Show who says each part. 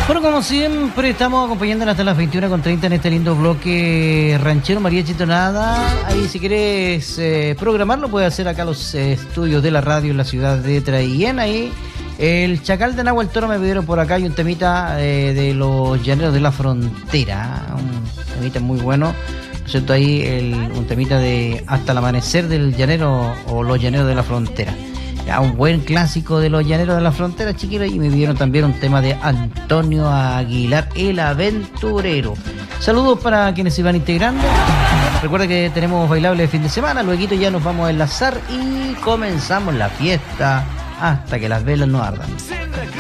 Speaker 1: Bueno, como siempre, estamos acompañándola hasta las 21:30 en este lindo bloque ranchero Mariachi Tonada. Ahí, si quieres programarlo, puedes hacer acá los estudios de la radio en la ciudad de Traillén. Ahí, el Chacal de Nahuel Toro me pidieron por acá. Hay un temita de los Llaneros de la Frontera. Un temita muy bueno. ¿Cierto? Ahí, un temita de Hasta el Amanecer del Llanero o los Llaneros de la Frontera. Ya, un buen clásico de los Llaneros de la Frontera, chiquillos, y me pidieron también un tema de Antonio Aguilar, el aventurero. Saludos para quienes se van integrando. Recuerda que tenemos bailable de fin de semana, luego ya nos vamos a enlazar y comenzamos la fiesta hasta que las velas no ardan.